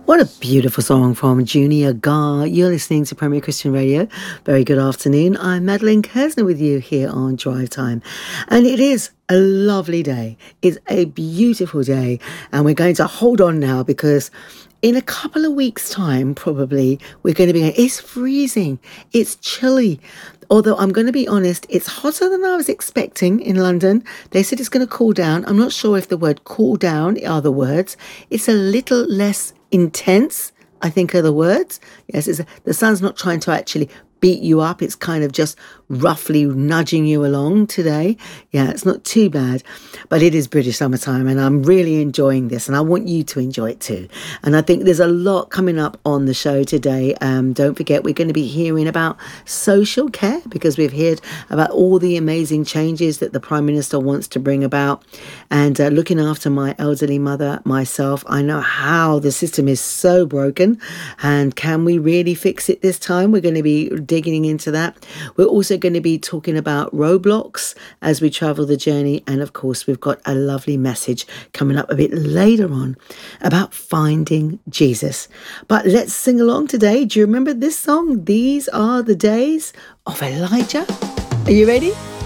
What a beautiful song from Junior Gar. You're listening to Premier Christian Radio. Very good afternoon. I'm Madeline Kersner with you here on Drive Time. And it is a lovely day. It's a beautiful day. And we're going to hold on now because in a couple of weeks' time, probably, we're going to be going, it's freezing. It's chilly. Although I'm going to be honest, it's hotter than I was expecting in London. They said it's going to cool down. I'm not sure if the word cool down are the words. It's a little less intense, I think are the words. Yes, the sun's not trying to actually beat you up. It's kind of just roughly nudging you along today. Yeah, it's not too bad, but it is British summertime and I'm really enjoying this and I want you to enjoy it too. And I think there's a lot coming up on the show today. Don't forget, we're going to be hearing about social care because we've heard about all the amazing changes that the Prime Minister wants to bring about and looking after my elderly mother, myself. I know how the system is so broken and can we really fix it this time? We're going to be digging into that. We're also going to be talking about roadblocks as we travel the journey. And of course, we've got a lovely message coming up a bit later on about finding Jesus. But let's sing along today. Do you remember this song? These are the days of Elijah. Are you ready?